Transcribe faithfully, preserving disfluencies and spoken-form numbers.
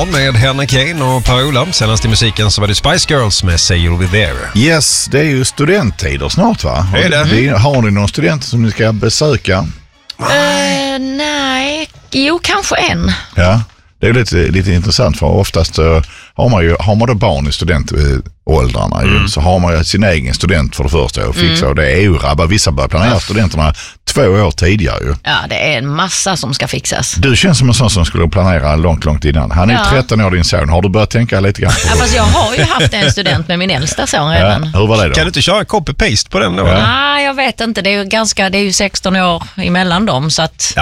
morgon med Henrik Kane och Per-Ola. Senast i musiken så var det Spice Girls med Say You'll Be There. Yes, det är ju studenttider snart, va? Är det? Vi, har ni någon student som ni ska besöka? Uh, nej, jo kanske en. Ja, det är lite, lite intressant för oftast uh, har man ju har man då barn i studentåldrarna mm. så har man ju sin egen student för det första och fixa mm. och det är ju rabba. Vissa börjar planera studenterna två år tidigare ju. Ja, det är en massa som ska fixas. Du känns som en sån som skulle planera långt, långt innan. Han är ja. tretton år din son. Har du börjat tänka lite grann på ja, fast jag har ju haft en student med min äldsta son redan. Ja, hur var det då? Kan du inte köra copy-paste på den då? Ja. Nej, jag vet inte. Det är ju ganska, det är ju sexton år emellan dem så att...